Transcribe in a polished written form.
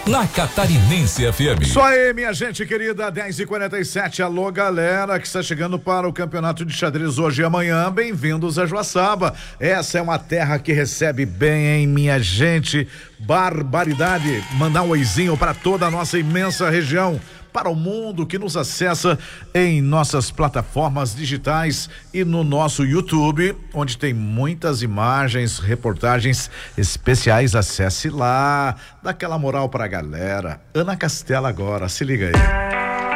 na Catarinense FM. Só aí, minha gente querida, 10h47. Alô, galera que está chegando para o campeonato de xadrez hoje e amanhã. Bem-vindos a Joaçaba. Essa é uma terra que recebe bem, hein, minha gente? Barbaridade. Mandar um oizinho para toda a nossa imensa região, para o mundo que nos acessa em nossas plataformas digitais e no nosso YouTube, onde tem muitas imagens, reportagens especiais. Acesse lá, dá aquela moral pra galera. Ana Castela agora, se liga aí.